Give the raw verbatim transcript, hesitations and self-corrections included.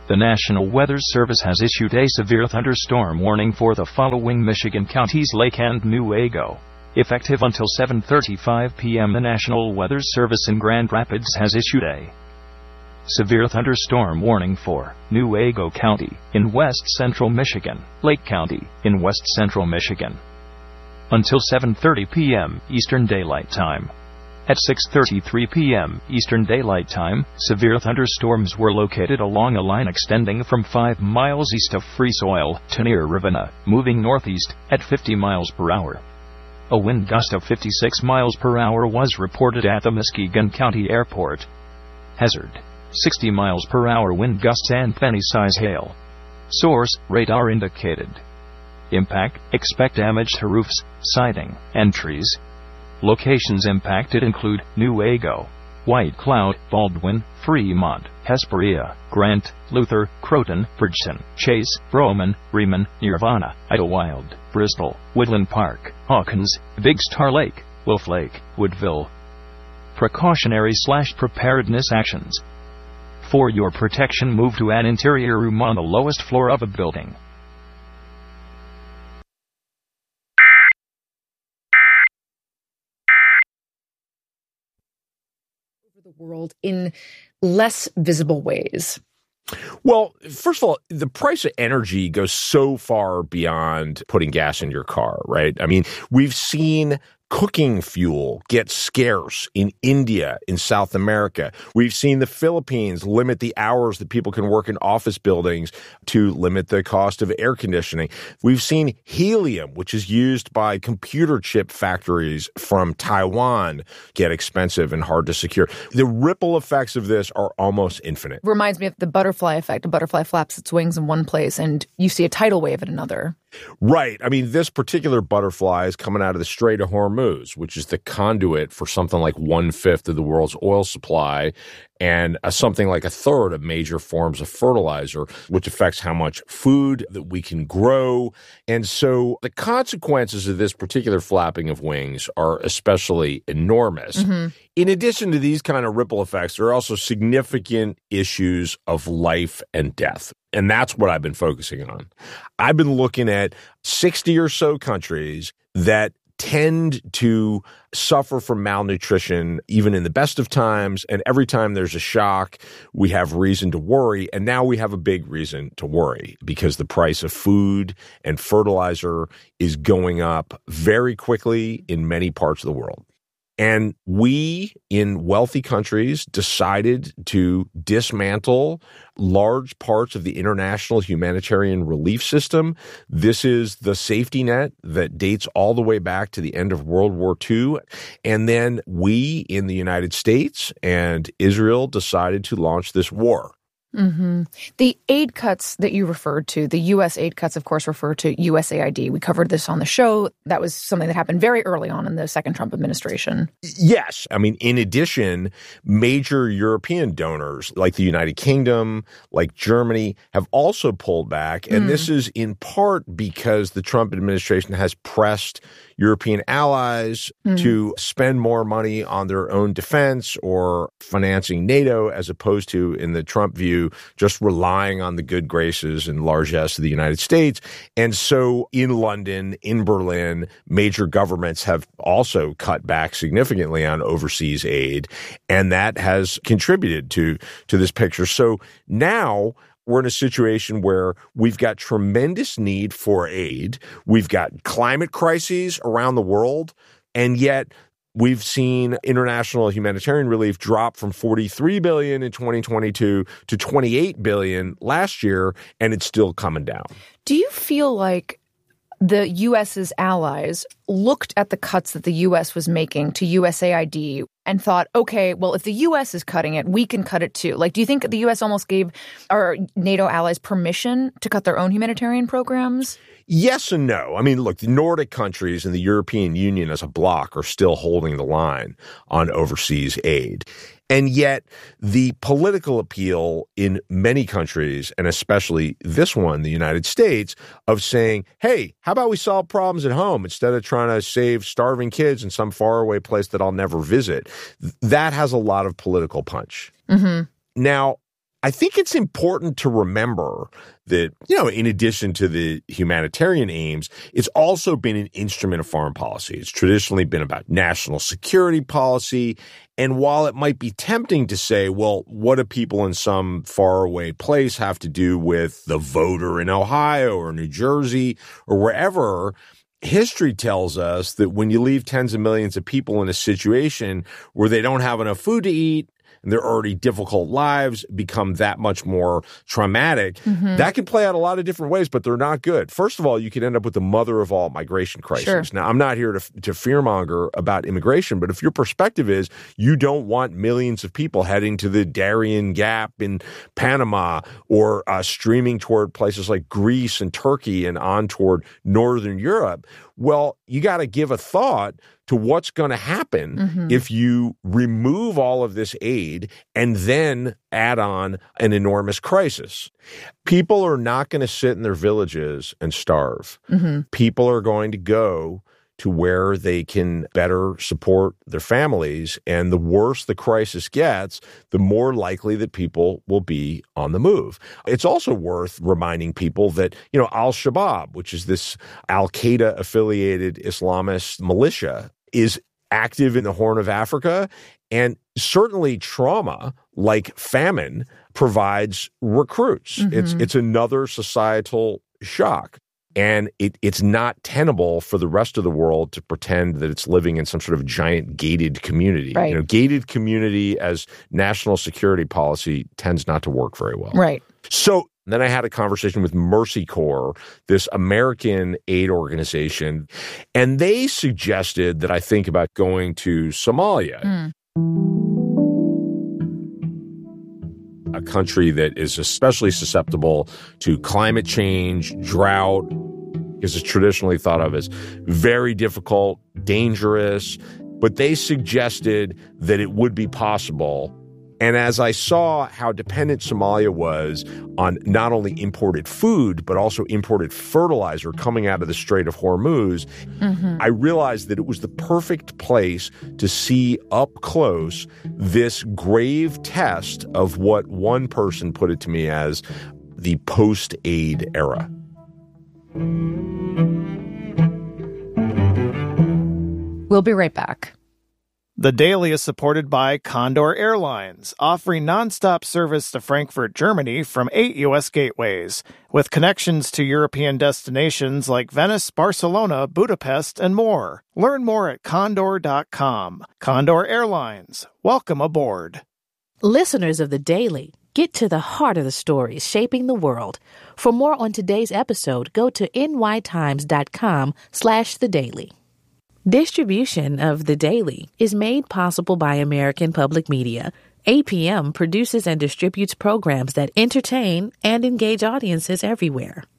The National Weather Service has issued a severe thunderstorm warning for the following Michigan counties: Lake and Newaygo. Effective until seven thirty-five p m, the National Weather Service in Grand Rapids has issued a severe thunderstorm warning for Newaygo County in west central Michigan, Lake County in west central Michigan, until seven thirty p m Eastern Daylight Time. At six thirty-three p m Eastern Daylight Time, severe thunderstorms were located along a line extending from five miles east of Free Soil to near Ravenna, moving northeast at fifty miles per hour. A wind gust of fifty-six miles per hour was reported at the Muskegon County Airport. Hazard: sixty miles per hour wind gusts and penny-size hail. Source: radar indicated. Impact: expect damage to roofs, siding, and trees. Locations impacted include Newaygo, White Cloud, Baldwin, Fremont, Hesperia, Grant, Luther, Croton, Bridgeton, Chase, Broman, Reman, Nirvana, Idlewild, Bristol, Woodland Park, Hawkins, Big Star Lake, Wolf Lake, Woodville. Precautionary slash preparedness actions. For your protection, move to an interior room on the lowest floor of a building. The world in less visible ways. Well, first of all, the price of energy goes so far beyond putting gas in your car, right? I mean, we've seen cooking fuel get scarce in India, in South America. We've seen the Philippines limit the hours that people can work in office buildings to limit the cost of air conditioning. We've seen helium, which is used by computer chip factories from Taiwan, get expensive and hard to secure. The ripple effects of this are almost infinite. Reminds me of the butterfly effect. A butterfly flaps its wings in one place and you see a tidal wave at another. Right. I mean, this particular butterfly is coming out of the Strait of Hormuz, which is the conduit for something like one-fifth of the world's oil supply and uh, something like a third of major forms of fertilizer, which affects how much food that we can grow. And so the consequences of this particular flapping of wings are especially enormous. Mm-hmm. In addition to these kind of ripple effects, there are also significant issues of life and death. And that's what I've been focusing on. I've been looking at sixty or so countries that tend to suffer from malnutrition even in the best of times. And every time there's a shock, we have reason to worry. And now we have a big reason to worry because the price of food and fertilizer is going up very quickly in many parts of the world. And we, in wealthy countries, decided to dismantle large parts of the international humanitarian relief system. This is the safety net that dates all the way back to the end of World War Two. And then we, in the United States and Israel, decided to launch this war. Mm-hmm. The aid cuts that you referred to, the U S aid cuts, of course, refer to U S A I D. We covered this on the show. That was something that happened very early on in the second Trump administration. Yes. I mean, in addition, major European donors like the United Kingdom, like Germany, have also pulled back. And mm. this is in part because the Trump administration has pressed European allies mm. to spend more money on their own defense or financing NATO, as opposed to, in the Trump view, just relying on the good graces and largesse of the United States. And so in London, in Berlin, major governments have also cut back significantly on overseas aid, and that has contributed to, to this picture. So now we're in a situation where we've got tremendous need for aid. We've got climate crises around the world, and yet we've seen international humanitarian relief drop from forty-three billion dollars in twenty twenty-two to twenty-eight billion dollars last year, and it's still coming down. Do you feel like the U S's allies looked at the cuts that the U S was making to U S A I D and thought, okay, well, if the U S is cutting it, we can cut it too? Like, do you think the U S almost gave our NATO allies permission to cut their own humanitarian programs? Yes and no. I mean, look, the Nordic countries and the European Union as a bloc are still holding the line on overseas aid. And yet the political appeal in many countries, and especially this one, the United States, of saying, hey, how about we solve problems at home instead of trying to save starving kids in some faraway place that I'll never visit, that has a lot of political punch. Mm-hmm. Now, I think it's important to remember that, you know, in addition to the humanitarian aims, it's also been an instrument of foreign policy. It's traditionally been about national security policy. And while it might be tempting to say, well, what do people in some faraway place have to do with the voter in Ohio or New Jersey or wherever? History tells us that when you leave tens of millions of people in a situation where they don't have enough food to eat, and their already difficult lives become that much more traumatic, mm-hmm. that can play out a lot of different ways, but they're not good. First of all, you could end up with the mother of all migration crises. Sure. Now, I'm not here to, to fearmonger about immigration, but if your perspective is you don't want millions of people heading to the Darien Gap in Panama or uh, streaming toward places like Greece and Turkey and on toward Northern Europe, well, you got to give a thought to what's going to happen mm-hmm. if you remove all of this aid and then add on an enormous crisis. People are not going to sit in their villages and starve. Mm-hmm. People are going to go to where they can better support their families. And the worse the crisis gets, the more likely that people will be on the move. It's also worth reminding people that, you know, Al-Shabaab, which is this Al-Qaeda-affiliated Islamist militia, is active in the Horn of Africa. And certainly trauma, like famine, provides recruits. Mm-hmm. It's, it's another societal shock. And it, it's not tenable for the rest of the world to pretend that it's living in some sort of giant gated community. Right. You know, gated community as national security policy tends not to work very well. Right. So then I had a conversation with Mercy Corps, this American aid organization, and they suggested that I think about going to Somalia. Mm. A country that is especially susceptible to climate change, drought, because it's traditionally thought of as very difficult, dangerous, but they suggested that it would be possible. And as I saw how dependent Somalia was on not only imported food, but also imported fertilizer coming out of the Strait of Hormuz, mm-hmm. I realized that it was the perfect place to see up close this grave test of what one person put it to me as the post-aid era. We'll be right back. The Daily is supported by Condor Airlines, offering nonstop service to Frankfurt, Germany from eight U S gateways, with connections to European destinations like Venice, Barcelona, Budapest, and more. Learn more at condor dot com. Condor Airlines, welcome aboard. Listeners of The Daily, get to the heart of the stories shaping the world. For more on today's episode, go to nytimes.com slash the daily. Distribution of The Daily is made possible by American Public Media. A P M produces and distributes programs that entertain and engage audiences everywhere.